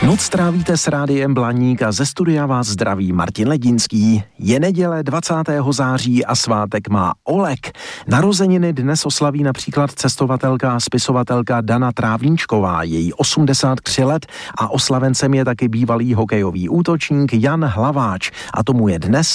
Noc trávíte s Rádiem Blaník a ze studia vás zdraví Martin Ledinský. Je neděle 20. září a svátek má Oleg. Narozeniny dnes oslaví například cestovatelka a spisovatelka Dana Trávníčková, její 83 let, a oslavencem je taky bývalý hokejový útočník Jan Hlaváč, a tomu je dnes